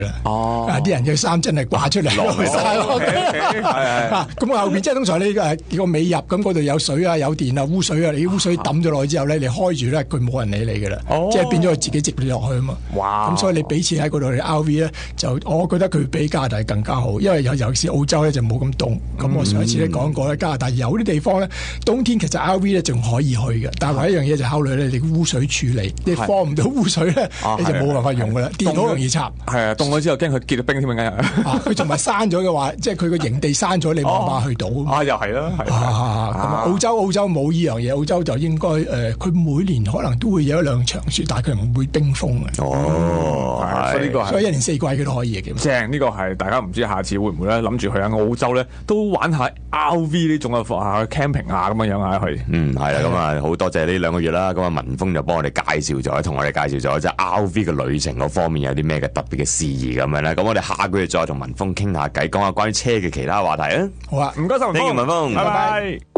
啲人嘅衫真係掛出嚟落晒落咁後邊即係通常你個尾入咁嗰度有水啊、有電啊、污水啊，你啲污水抌咗落去之後咧，你開住咧，佢冇人理你㗎啦，即係變咗佢自己直落去啊嘛。咁所以你俾錢喺嗰度，你 RV 咧就我覺得佢比加拿大更加好，因為尤其是澳洲咧就冇咁凍。咁我上一次咧講過咧，加拿大有啲地方咧冬天其實 RV 咧仲可以去嘅，但係唯一樣嘢就考慮咧你污水處理，你放唔到污水咧，你就冇辦法用㗎啦，電好容易插。 係啊，凍咗之後驚佢結咗冰添啊！ 佢仲係閂咗嘅話，即係佢個營地閂咗，你冇辦法去到。 又係啦， 咁澳洲冇呢樣嘢，澳洲就應該佢每年可能都會有一兩場雪，但係佢唔會冰封嘅。所以一年四季佢都可以嘅。 正呢個係大家唔知下次會唔會咧諗住去下澳洲咧，都玩下 RV 呢種嘅去 camping 啊咁樣樣去。 係啦，咁啊好多謝呢2個月啦，咁啊文峰就幫我哋介紹咗，同我哋介紹咗即係 RV 嘅旅程嗰方面有啲咩嘅特別嘅事宜咁樣咧。咁我哋下個月再同文峰傾下偈，講下關於車嘅其他話題啊。 好啊， 唔該晒文峰， 文峰， 拜拜。